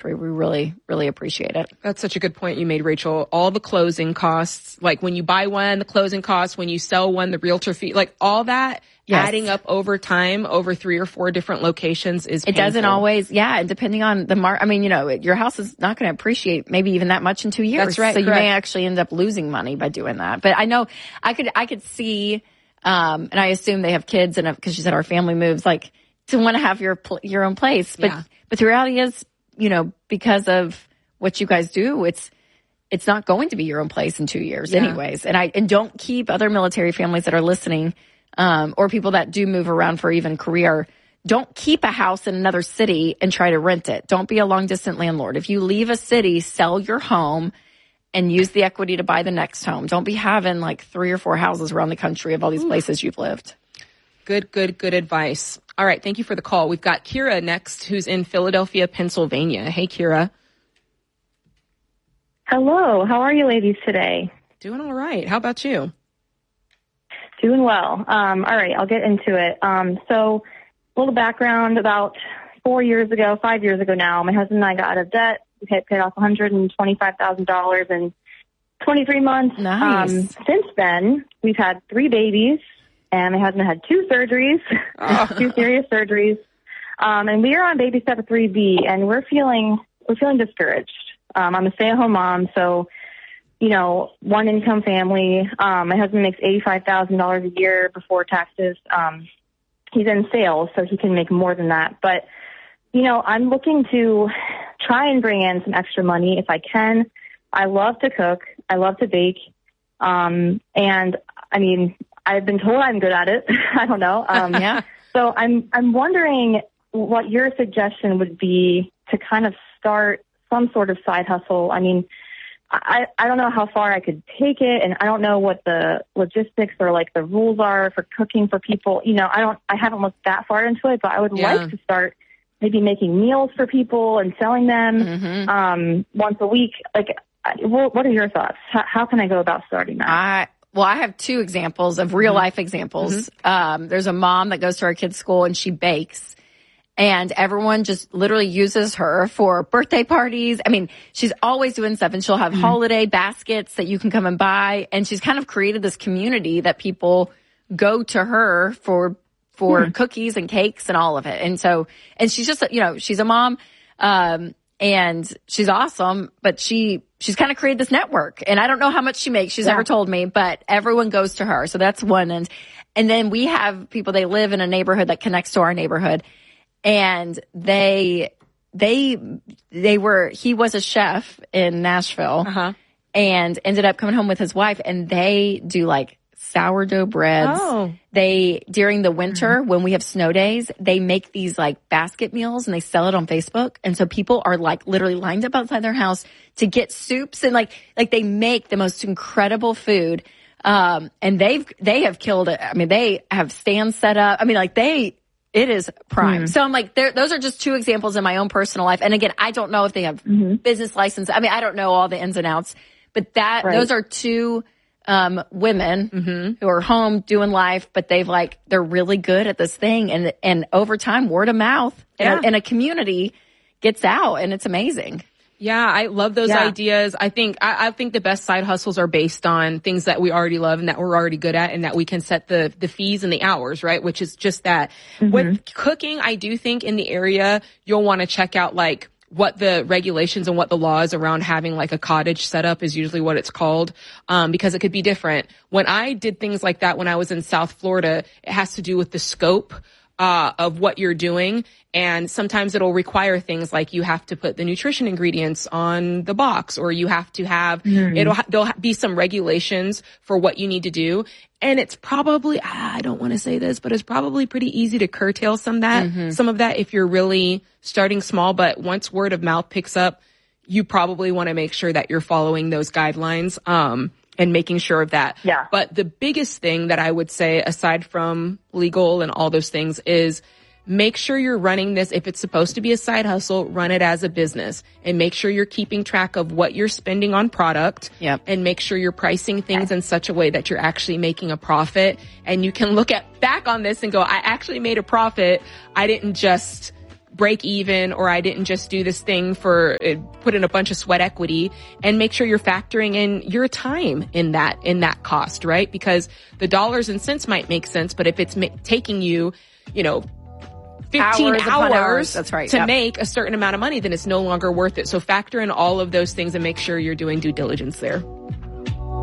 country. We really, really appreciate it. That's such a good point you made, Rachel. All the closing costs, like when you buy one, the closing costs, when you sell one, the realtor fee, like all that adding up over time, over 3 or 4 different locations is painful. It doesn't always, and depending on the market, I mean, your house is not going to appreciate maybe even that much in 2 years. That's right. So correct. You may actually end up losing money by doing that. But I know I could see, and I assume they have kids, and because she said our family moves, like to want to have your own place. But the reality is, because of what you guys do, it's not going to be your own place in 2 years anyways. And don't keep other military families that are listening, or people that do move around for even career. Don't keep a house in another city and try to rent it. Don't be a long distance landlord. If you leave a city, sell your home and use the equity to buy the next home. Don't be having like 3 or 4 houses around the country of all these places you've lived. Good advice. All right. Thank you for the call. We've got Kira next, who's in Philadelphia, Pennsylvania. Hey, Kira. Hello. How are you ladies today? Doing all right. How about you? Doing well. All right. I'll get into it. So a little background. About 5 years ago now, my husband and I got out of debt. We paid off $125,000 in 23 months. Nice. Since then, we've had 3 babies, and my husband had 2 surgeries, 2 serious surgeries. And we are on baby step 3B, and we're feeling discouraged. I'm a stay-at-home mom, so, one income family. My husband makes $85,000 a year before taxes. He's in sales, so he can make more than that. But, I'm looking to try and bring in some extra money if I can. I love to cook. I love to bake. And I mean, I've been told I'm good at it. I don't know. So I'm wondering what your suggestion would be to kind of start some sort of side hustle. I mean, I don't know how far I could take it, and I don't know what the logistics or like the rules are for cooking for people. I haven't looked that far into it, but I would like to start maybe making meals for people and selling them once a week. Like, what are your thoughts? How can I go about starting that? I have 2 examples of real life examples. There's a mom that goes to our kids' school and she bakes. And everyone just literally uses her for birthday parties. I mean, she's always doing stuff, and she'll have holiday baskets that you can come and buy. And she's kind of created this community that people go to her for cookies and cakes and all of it. And she's just, she's a mom, and she's awesome, but she's kind of created this network. And I don't know how much she makes. She's never told me, but everyone goes to her. So that's one. And then we have people, they live in a neighborhood that connects to our neighborhood. And he was a chef in Nashville and ended up coming home with his wife, and they do like sourdough breads. During the winter, when we have snow days, they make these like basket meals and they sell it on Facebook. And so people are like literally lined up outside their house to get soups, and like they make the most incredible food. And they have killed it. I mean, they have stands set up. I mean, it is prime. So I'm like, those are just 2 examples in my own personal life. And again, I don't know if they have business license. I mean, I don't know all the ins and outs, but those are 2 women who are home doing life, but they're really good at this thing. And over time, word of mouth and a community gets out, and it's amazing. Yeah, I love those ideas. I think the best side hustles are based on things that we already love and that we're already good at, and that we can set the fees and the hours, right? Which is just that. With cooking, I do think in the area, you'll want to check out like what the regulations and what the laws around having like a cottage setup is usually what it's called, because it could be different. When I did things like that when I was in South Florida, it has to do with the scope of what you're doing. And sometimes it'll require things like you have to put the nutrition ingredients on the box, or you have to have, there'll be some regulations for what you need to do. And it's probably, I don't want to say this, but it's probably pretty easy to curtail some of that if you're really starting small. But once word of mouth picks up, you probably want to make sure that you're following those guidelines, and making sure of that. Yeah. But the biggest thing that I would say, aside from legal and all those things, is make sure you're running this. If it's supposed to be a side hustle, run it as a business, and make sure you're keeping track of what you're spending on product, and make sure you're pricing things in such a way that you're actually making a profit. And you can look back on this and go, I actually made a profit. I didn't just break even, or I didn't just do this thing for put in a bunch of sweat equity, and make sure you're factoring in your time in that cost, right? Because the dollars and cents might make sense, but if it's taking you, 15 hours that's right, to make a certain amount of money, then it's no longer worth it. So factor in all of those things and make sure you're doing due diligence there.